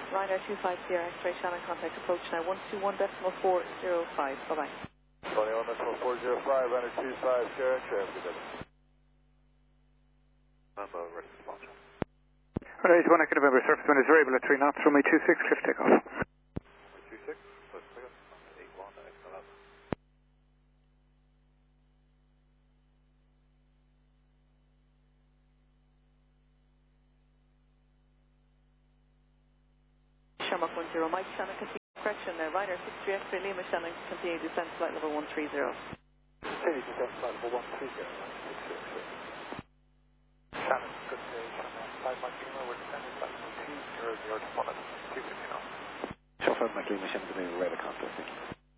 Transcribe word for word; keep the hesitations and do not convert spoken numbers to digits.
Ryanair two five Sierra X-ray Shannon, contact approach now one two one decimal four zero five. Bye bye. twenty-one decimal four zero five, Ryanair two five Sierra X-ray. Memo, ready to launch. Alright, one Echo November, surface wind is variable at three knots, runway two six, cliff takeoff. two six, cliff takeoff, eight one, X eleven. Shamrock one zero, Mike Shannon, continue correction, uh, Ryanair six three X-ray Lima Shannon, continue descent flight level one three zero. Continue descent flight level one three zero, six six six. Shannon, good day, Shannon, five Mike Lima, we're descending flight level two zero zero to one two six knots. Chauffeur Mike Lima Shannon, radar contact.